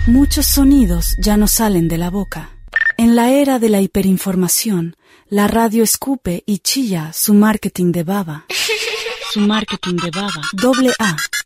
Muchos sonidos ya no salen de la boca. En la era de la hiperinformación, la radio escupe y chilla su marketing de baba. Su marketing de baba. AA.